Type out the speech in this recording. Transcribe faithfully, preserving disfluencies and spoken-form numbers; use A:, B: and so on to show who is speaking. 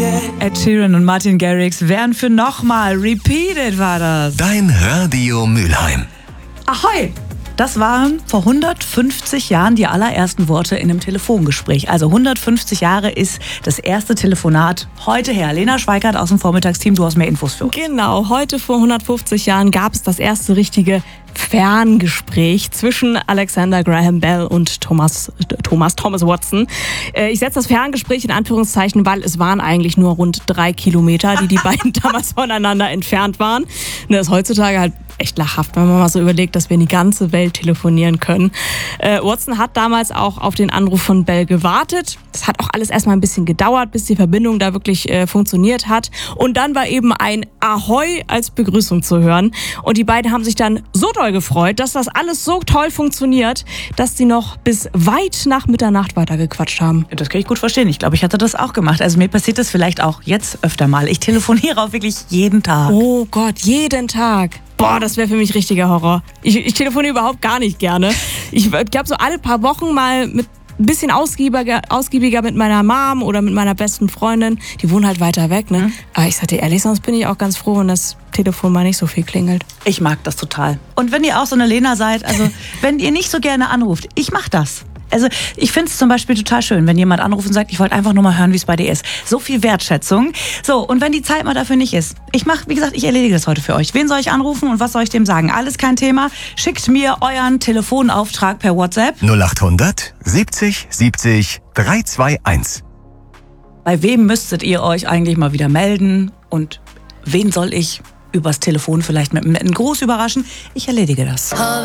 A: Ed Sheeran und Martin Garrix wären für nochmal. Repeated war das.
B: Dein Radio Mülheim.
A: Ahoi! Das waren vor hundertfünfzig Jahren die allerersten Worte in einem Telefongespräch. Also hundertfünfzig Jahre ist das erste Telefonat heute her. Lena Schweikart aus dem Vormittagsteam, du hast mehr Infos für uns.
C: Genau, heute vor hundertfünfzig Jahren gab es das erste richtige Ferngespräch zwischen Alexander Graham Bell und Thomas, Thomas, Thomas Watson. Ich setze das Ferngespräch in Anführungszeichen, weil es waren eigentlich nur rund drei Kilometer, die die beiden damals voneinander entfernt waren. Das ist heutzutage halt echt lachhaft, wenn man mal so überlegt, dass wir in die ganze Welt telefonieren können. Äh, Watson hat damals auch auf den Anruf von Bell gewartet. Das hat auch alles erstmal ein bisschen gedauert, bis die Verbindung da wirklich äh, funktioniert hat. Und dann war eben ein Ahoi als Begrüßung zu hören. Und die beiden haben sich dann so doll gefreut, dass das alles so toll funktioniert, dass sie noch bis weit nach Mitternacht weitergequatscht haben.
A: Das kann ich gut verstehen. Ich glaube, ich hatte das auch gemacht. Also mir passiert das vielleicht auch jetzt öfter mal. Ich telefoniere auch wirklich jeden Tag.
C: Oh Gott, jeden Tag. Boah, das wäre für mich richtiger Horror. Ich, ich telefoniere überhaupt gar nicht gerne. Ich glaube, so alle paar Wochen mal mit ein bisschen ausgiebiger, ausgiebiger mit meiner Mom oder mit meiner besten Freundin. Die wohnen halt weiter weg, ne? Mhm. Aber ich sag dir ehrlich, sonst bin ich auch ganz froh, wenn das Telefon mal nicht so viel klingelt.
A: Ich mag das total. Und wenn ihr auch so eine Lena seid, also wenn ihr nicht so gerne anruft, ich mach das. Also ich finde es zum Beispiel total schön, wenn jemand anruft und sagt, ich wollte einfach nur mal hören, wie es bei dir ist. So viel Wertschätzung. So, und wenn die Zeit mal dafür nicht ist, ich mache, wie gesagt, ich erledige das heute für euch. Wen soll ich anrufen und was soll ich dem sagen? Alles kein Thema. Schickt mir euren Telefonauftrag per WhatsApp.
B: null achthundert siebzig siebzig dreihunderteinundzwanzig.
A: Bei wem müsstet ihr euch eigentlich mal wieder melden? Und wen soll ich übers Telefon vielleicht mit einem netten Gruß überraschen? Ich erledige das.